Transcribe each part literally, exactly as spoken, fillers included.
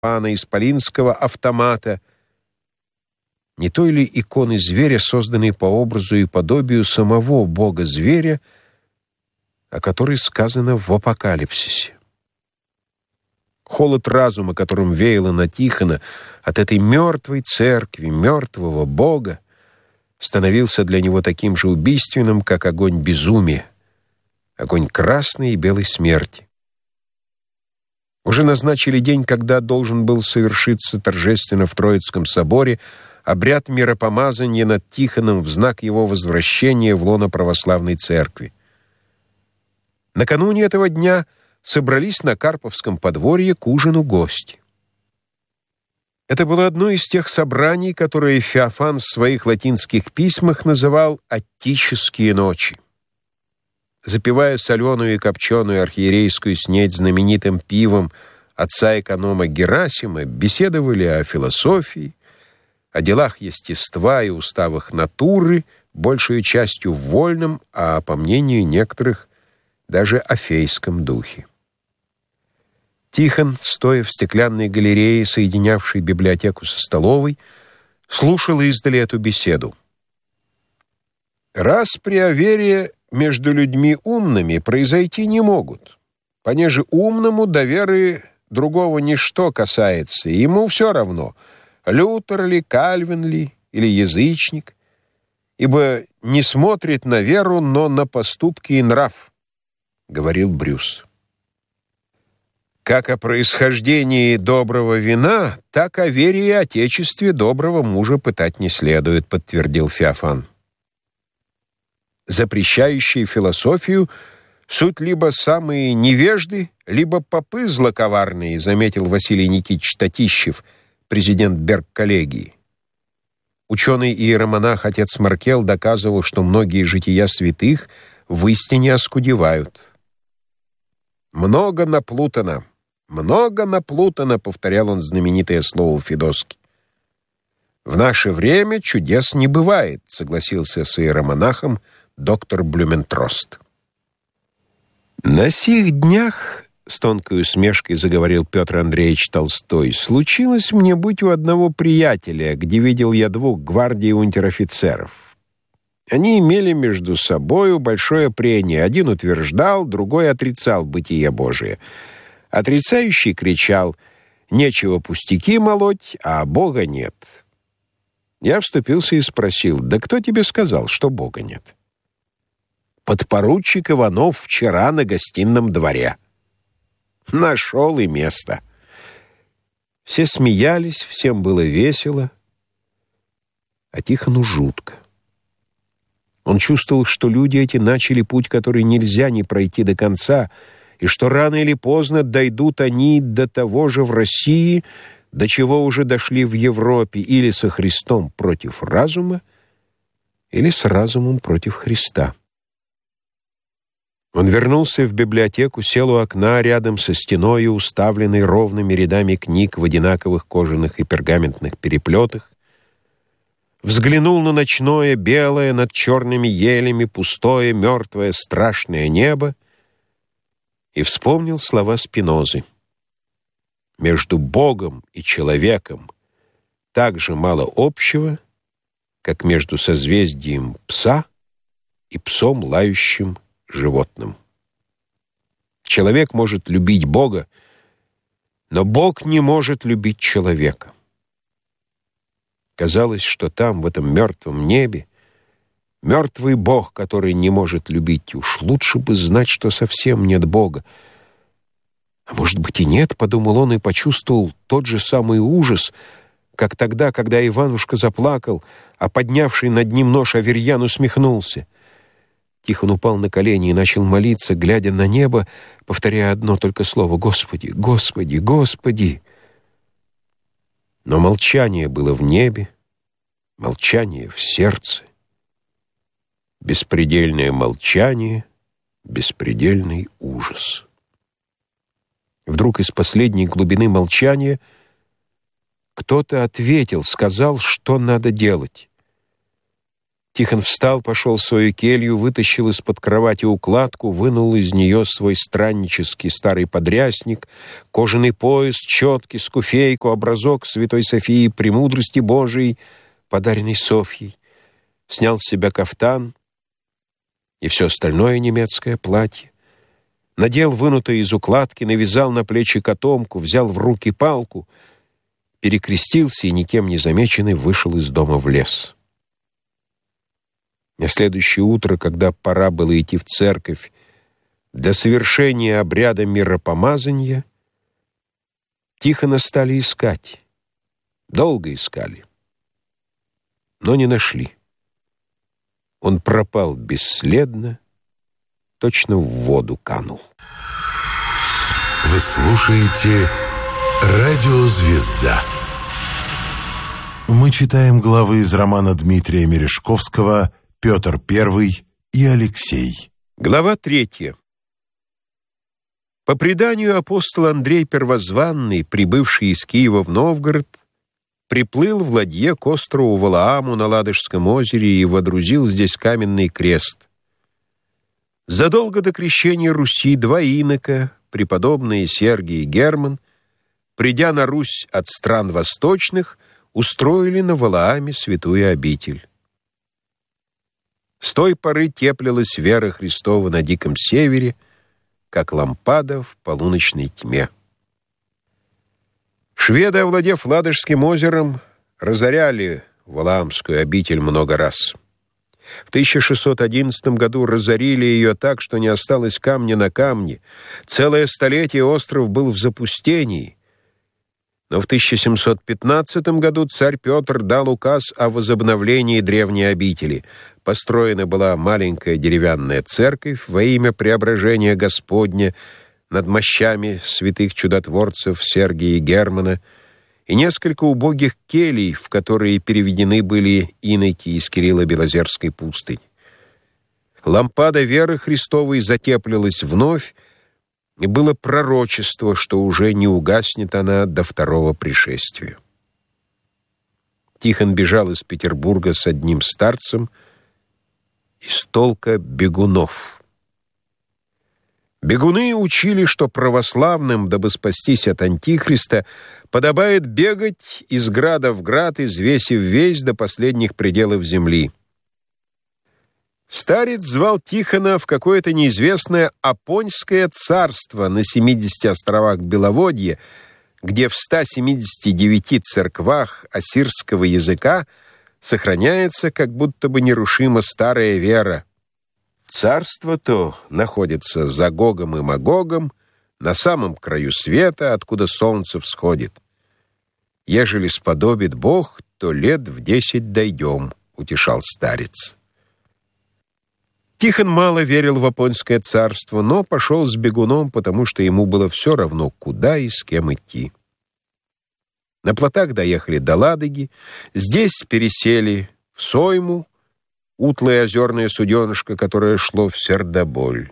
пана исполинского автомата, не той ли иконы зверя, созданной по образу и подобию самого бога-зверя, о которой сказано в Апокалипсисе. Холод разума, которым веяло на Тихона от этой мертвой церкви, мертвого бога, становился для него таким же убийственным, как огонь безумия, огонь красной и белой смерти. Уже назначили день, когда должен был совершиться торжественно в Троицком соборе обряд миропомазания над Тихоном в знак его возвращения в лоно православной церкви. Накануне этого дня собрались на Карповском подворье к ужину гости. Это было одно из тех собраний, которые Феофан в своих латинских письмах называл «аттические ночи». Запивая соленую и копченую архиерейскую снедь знаменитым пивом отца-эконома Герасима, беседовали о философии, о делах естества и уставах натуры, большей частью в вольном, а, по мнению некоторых, даже о фейском духе. Тихон, стоя в стеклянной галерее, соединявшей библиотеку со столовой, слушал издали эту беседу. «Распри о вере между людьми умными произойти не могут, понеже умному до веры другого ничто касается, и ему все равно, Лютер ли, Кальвин ли, или язычник, ибо не смотрит на веру, но на поступки и нрав», — говорил Брюс. «Как о происхождении доброго вина, так о вере и отечестве доброго мужа пытать не следует», — подтвердил Феофан. «Запрещающие философию суть либо самые невежды, либо попы злоковарные», — заметил Василий Никитич Татищев, президент Берг-коллегии. Ученый-иеромонах отец Маркел доказывал, что многие жития святых в истине оскудевают. «Много наплутано, много наплутано», — повторял он знаменитое слово Федоски. «В наше время чудес не бывает», — согласился с иеромонахом доктор Блюментрост. «На сих днях, — с тонкой усмешкой заговорил Петр Андреевич Толстой, — случилось мне быть у одного приятеля, где видел я двух гвардии унтер-офицеров. Они имели между собою большое прение. Один утверждал, другой отрицал бытие Божие. Отрицающий кричал: «Нечего пустяки молоть, а Бога нет». Я вступился и спросил: «Да кто тебе сказал, что Бога нет?» «Подпоручик Иванов вчера на гостином дворе». Нашел и место. Все смеялись, всем было весело, а Тихону жутко. Он чувствовал, что люди эти начали путь, который нельзя не пройти до конца, и что рано или поздно дойдут они до того же в России, до чего уже дошли в Европе, или со Христом против разума, или с разумом против Христа. Он вернулся в библиотеку, сел у окна рядом со стеной, уставленной ровными рядами книг в одинаковых кожаных и пергаментных переплетах, взглянул на ночное, белое, над черными елями, пустое, мертвое, страшное небо и вспомнил слова Спинозы. Между Богом и человеком так же мало общего, как между созвездием пса и псом, лающим животным. Человек может любить Бога, но Бог не может любить человека. Казалось, что там, в этом мертвом небе, мертвый Бог, который не может любить. Уж лучше бы знать, что совсем нет Бога. А может быть и нет, подумал он и почувствовал тот же самый ужас, как тогда, когда Иванушка заплакал, а поднявший над ним нож Аверьян усмехнулся. Тихон упал на колени и начал молиться, глядя на небо, повторяя одно только слово: «Господи, Господи, Господи!» Но молчание было в небе, молчание в сердце, беспредельное молчание, беспредельный ужас. Вдруг из последней глубины молчания кто-то ответил, сказал, что надо делать. Тихон встал, пошел в свою келью, вытащил из-под кровати укладку, вынул из нее свой страннический старый подрясник, кожаный пояс, четки, скуфейку, образок Святой Софии Премудрости Божией, подаренный Софьей, снял с себя кафтан и все остальное немецкое платье, надел вынутое из укладки, навязал на плечи котомку, взял в руки палку, перекрестился и, никем не замеченный, вышел из дома в лес. На следующее утро, когда пора было идти в церковь для совершения обряда миропомазания, Тихона стали искать. Долго искали, но не нашли. Он пропал бесследно, точно в воду канул. Вы слушаете «Радио Звезда». Мы читаем главы из романа Дмитрия Мережковского «Петр Первый и Алексей». Глава третья. По преданию, апостол Андрей Первозванный, прибывший из Киева в Новгород, приплыл в ладье к острову Валааму на Ладожском озере и водрузил здесь каменный крест. Задолго до крещения Руси два инока, преподобные Сергий и Герман, придя на Русь от стран восточных, устроили на Валааме святую обитель. С той поры теплилась вера Христова на диком севере, как лампада в полуночной тьме. Шведы, овладев Ладожским озером, разоряли Валаамскую обитель много раз. В тысяча шестьсот одиннадцатом году разорили ее так, что не осталось камня на камне. Целое столетие остров был в запустении. Но в тысяча семьсот пятнадцатом году царь Петр дал указ о возобновлении древней обители. Построена была маленькая деревянная церковь во имя преображения Господня над мощами святых чудотворцев Сергия и Германа и несколько убогих келий, в которые переведены были иноки из Кирилло-Белозерской пустыни. Лампада веры Христовой затеплилась вновь, и было пророчество, что уже не угаснет она до второго пришествия. Тихон бежал из Петербурга с одним старцем из толка бегунов. Бегуны учили, что православным, дабы спастись от Антихриста, подобает бегать из града в град, извесив весь до последних пределов земли. Старец звал Тихона в какое-то неизвестное Апоньское царство на семидесяти островах Беловодья, где в ста семидесяти девяти церквах ассирского языка сохраняется как будто бы нерушимо старая вера. Царство то находится за Гогом и Магогом, на самом краю света, откуда солнце всходит. Ежели сподобит Бог, то лет в десять дойдем, утешал старец. Тихон мало верил в Апоньское царство, но пошел с бегуном, потому что ему было все равно, куда и с кем идти. На плотах доехали до Ладоги, здесь пересели в Сойму, утлое озерное суденышко, которое шло в Сердоболь.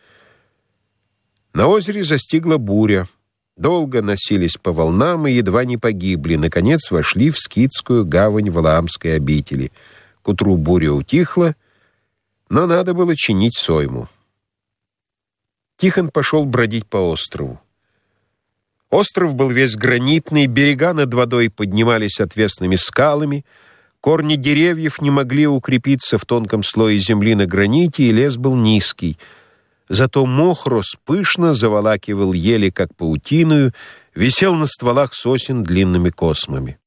На озере застигла буря. Долго носились по волнам и едва не погибли. Наконец вошли в скитскую гавань Валаамской обители. К утру буря утихла, но надо было чинить Сойму. Тихон пошел бродить по острову. Остров был весь гранитный, берега над водой поднимались отвесными скалами, корни деревьев не могли укрепиться в тонком слое земли на граните, и лес был низкий. Зато мох рос пышно, заволакивал ели, как паутиную, висел на стволах сосен длинными космами.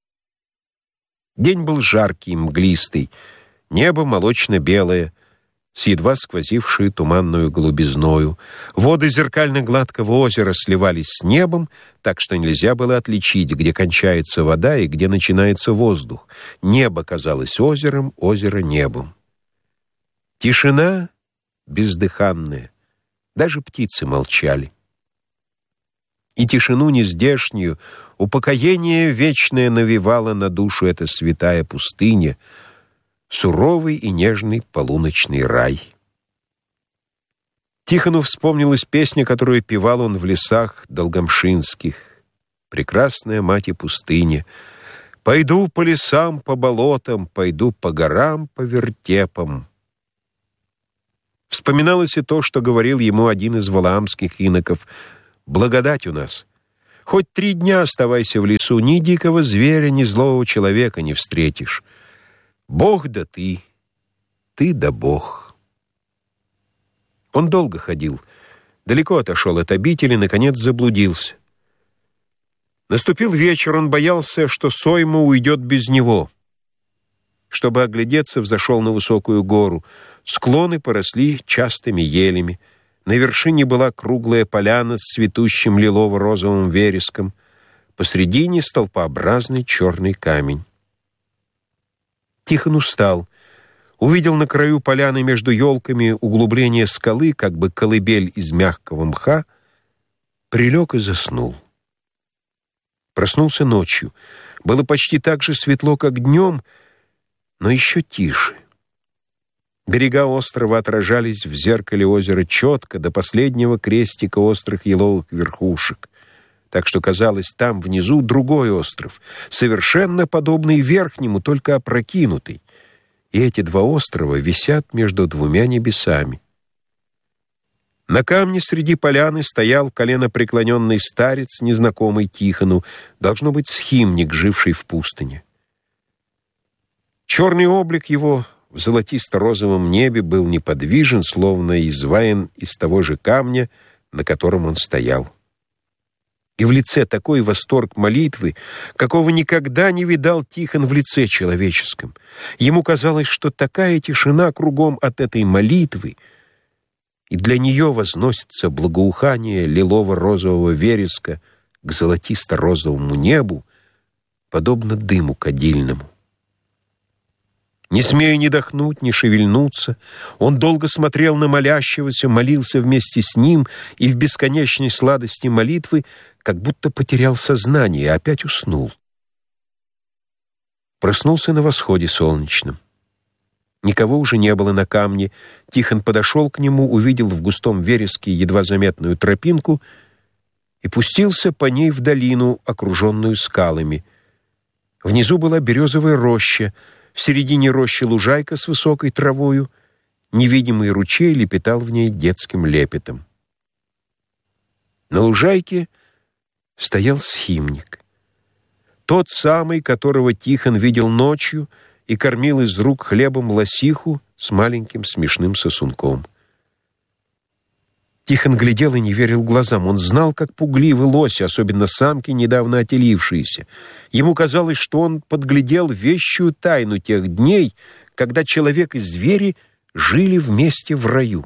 День был жаркий, мглистый, небо молочно-белое, с едва сквозившей туманную голубизною. Воды зеркально-гладкого озера сливались с небом, так что нельзя было отличить, где кончается вода и где начинается воздух. Небо казалось озером, озеро — небом. Тишина бездыханная, даже птицы молчали. И тишину нездешнюю, упокоение вечное навевала на душу эта святая пустыня, суровый и нежный полуночный рай. Тихону вспомнилась песня, которую певал он в лесах долгомшинских. «Прекрасная мать и пустыня, Пойду по лесам, по болотам, пойду по горам, по вертепам. Вспоминалось и то, что говорил ему один из валаамских иноков: «Благодать у нас. Хоть три дня оставайся в лесу, ни дикого зверя, ни злого человека не встретишь. Бог да ты, ты да Бог». Он долго ходил, далеко отошел от обители, наконец заблудился. Наступил вечер, он боялся, что сойма уйдет без него. Чтобы оглядеться, взошел на высокую гору. Склоны поросли частыми елями. На вершине была круглая поляна с цветущим лилово-розовым вереском. Посредине столпообразный черный камень. Тихон устал. Увидел на краю поляны между елками углубление скалы, как бы колыбель из мягкого мха, прилег и заснул. Проснулся ночью. Было почти так же светло, как днем, но еще тише. Берега острова отражались в зеркале озера четко, до последнего крестика острых еловых верхушек, так что казалось, там внизу другой остров, совершенно подобный верхнему, только опрокинутый, и эти два острова висят между двумя небесами. На камне среди поляны стоял коленопреклоненный старец, незнакомый Тихону, должно быть, схимник, живший в пустыне. Черный облик его в золотисто-розовом небе был неподвижен, словно изваян из того же камня, на котором он стоял. И в лице такой восторг молитвы, какого никогда не видал Тихон в лице человеческом. Ему казалось, что такая тишина кругом от этой молитвы, и для нее возносится благоухание лилово-розового вереска к золотисто-розовому небу, подобно дыму кадильному. Не смея ни дохнуть, ни шевельнуться, он долго смотрел на молящегося, молился вместе с ним и в бесконечной сладости молитвы как будто потерял сознание и опять уснул. Проснулся на восходе солнечном. Никого уже не было на камне. Тихон подошел к нему, увидел в густом вереске едва заметную тропинку и пустился по ней в долину, окруженную скалами. Внизу была березовая роща, в середине рощи лужайка с высокой травою, невидимый ручей лепетал в ней детским лепетом. На лужайке стоял схимник, тот самый, которого Тихон видел ночью и кормил из рук хлебом лосиху с маленьким смешным сосунком. Тихон глядел и не верил глазам. Он знал, как пугливы лоси, особенно самки, недавно отелившиеся. Ему казалось, что он подглядел вещую тайну тех дней, когда человек и звери жили вместе в раю.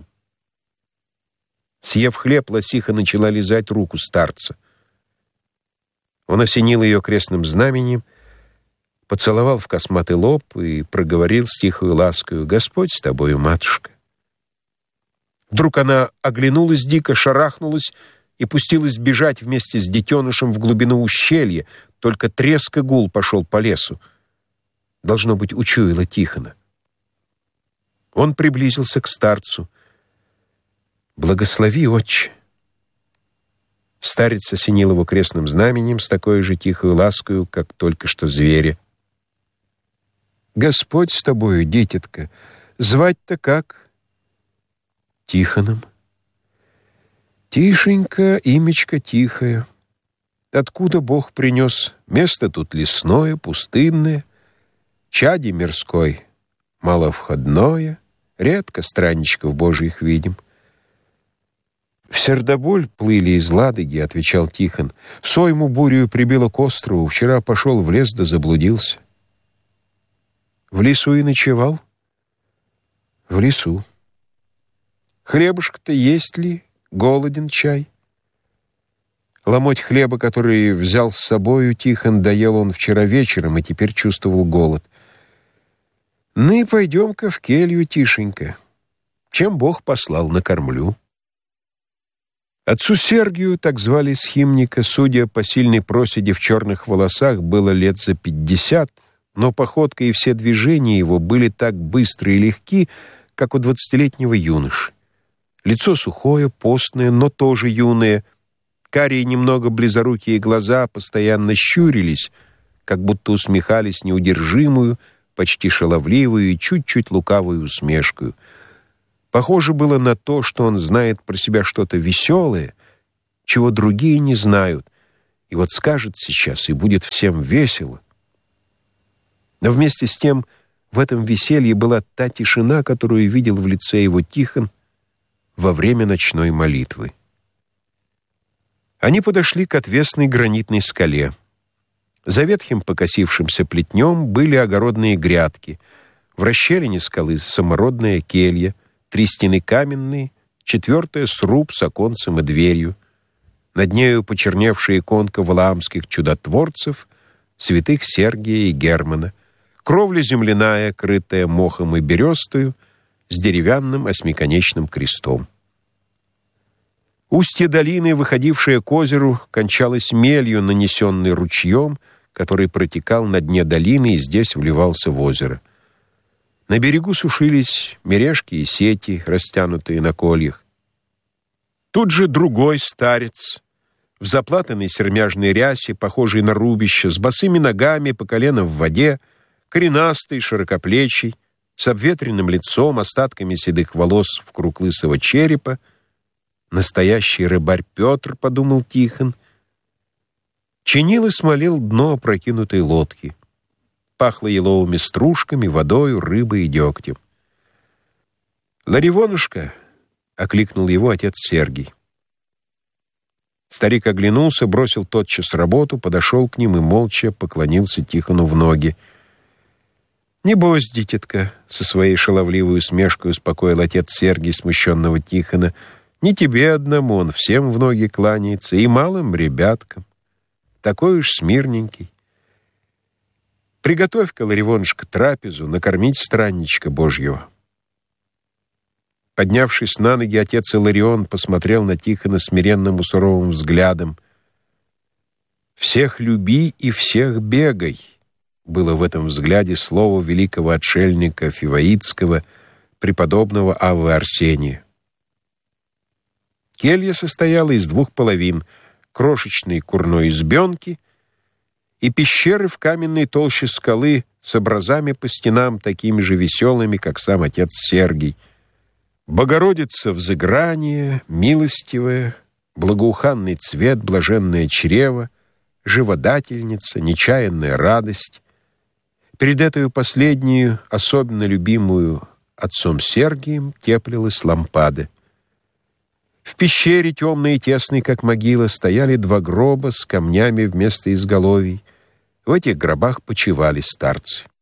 Съев хлеб, лосиха начала лизать руку старца. Он осенил ее крестным знаменем, поцеловал в косматый лоб и проговорил с тихой ласкою: «Господь с тобою, матушка». Вдруг она оглянулась дико, шарахнулась и пустилась бежать вместе с детенышем в глубину ущелья, только треск и гул пошел по лесу. Должно быть, учуяла Тихона. Он приблизился к старцу. «Благослови, отче». Старец осенил его крестным знаменем с такой же тихой ласкою, как только что зверя. «Господь с тобою, дитятка, звать-то как?» «Тихоном». «Тишенько, имечко тихое. Откуда Бог принес? Место тут лесное, пустынное, чади мирской, маловходное, редко странничков Божьих видим». «В Сердоболь плыли из Ладоги», — отвечал Тихон. «Сойму бурью прибило к острову, вчера пошел в лес да заблудился». «В лесу и ночевал?» «В лесу». «Хлебушка-то есть ли? Голоден чай?» Ломоть хлеба, который взял с собою Тихон, доел он вчера вечером и теперь чувствовал голод. «Ну, пойдем-ка в келью, Тишенька. Чем Бог послал, накормлю». Отцу Сергию, так звали схимника, судя по сильной проседи в черных волосах, было лет за пятьдесят, но походка и все движения его были так быстры и легки, как у двадцатилетнего юноши. Лицо сухое, постное, но тоже юное. Карие немного близорукие глаза постоянно щурились, как будто усмехались неудержимую, почти шаловливую и чуть-чуть лукавую усмешкою. Похоже было на то, что он знает про себя что-то веселое, чего другие не знают, и вот скажет сейчас, и будет всем весело. Но вместе с тем в этом веселье была та тишина, которую видел в лице его Тихон во время ночной молитвы. Они подошли к отвесной гранитной скале. За ветхим покосившимся плетнем были огородные грядки. В расщелине скалы самородная келья, три стены каменные, четвертая сруб с оконцем и дверью. Над нею почерневшая иконка валаамских чудотворцев, святых Сергия и Германа. Кровля земляная, крытая мохом и берестою, с деревянным осьмиконечным крестом. Устье долины, выходившее к озеру, кончалось мелью, нанесенной ручьем, который протекал на дне долины и здесь вливался в озеро. На берегу сушились мережки и сети, растянутые на кольях. Тут же другой старец, в заплатанной сермяжной рясе, похожей на рубище, с босыми ногами по колено в воде, коренастый, широкоплечий, с обветренным лицом, остатками седых волос вкруг лысого черепа. Настоящий рыбарь Петр, подумал Тихон, чинил и смолил дно опрокинутой лодки. Пахло еловыми стружками, водою, рыбой и дегтем. «Ларивонушка!» — окликнул его отец Сергий. Старик оглянулся, бросил тотчас работу, подошел к ним и молча поклонился Тихону в ноги. «Небось, дитятка», — со своей шаловливой усмешкой успокоил отец Сергий смущенного Тихона, «не тебе одному, он всем в ноги кланяется, и малым ребяткам. Такой уж смирненький. Приготовь-ка, Ларивонушка, трапезу, накормить странничка Божьего». Поднявшись на ноги, отец Иларион посмотрел на Тихона смиренным и суровым взглядом. «Всех люби и всех бегай», было в этом взгляде слово великого отшельника Фиваитского, преподобного Аввы Арсения. Келья состояла из двух половин: крошечной курной избенки и пещеры в каменной толще скалы с образами по стенам, такими же веселыми, как сам отец Сергий. Богородица взыграние, милостивая, благоуханный цвет, блаженное чрево, живодательница, нечаянная радость. Перед этой последнюю, особенно любимую отцом Сергием, теплилась лампада. В пещере, темной и тесной, как могила, стояли два гроба с камнями вместо изголовий. В этих гробах почивали старцы.